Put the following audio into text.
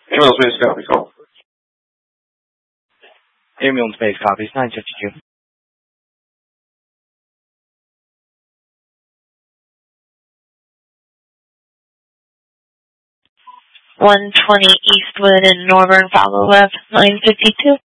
Email space copy, call. Email space copies, 952. 120 Eastwood and Northern Follow Left, 952.